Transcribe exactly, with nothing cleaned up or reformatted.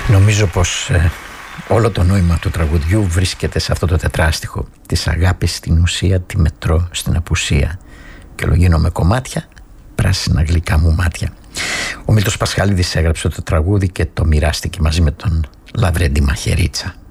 Νομίζω πως ε, όλο το νόημα του τραγουδιού βρίσκεται σε αυτό το τετράστιχο της αγάπης στην ουσία, τη μετρώ στην απουσία και λογίνω με κομμάτια πράσινα γλυκά μου μάτια. Ο Μίλτος Πασχαλίδης έγραψε το τραγούδι και το μοιράστηκε μαζί με τον Λαβρέντη Μαχαιρίτσα.